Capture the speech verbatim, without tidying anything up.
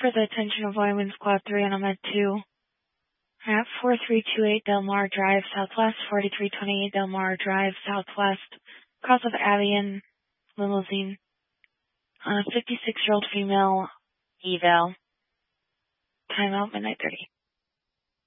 for the attention of Wyoming Squad three and I'm at two. At four three two eight Del Mar Drive, Southwest, forty-three twenty-eight Del Mar Drive, Southwest, cross of Avian limousine. On a fifty-six-year-old female eval. Time out, midnight thirty.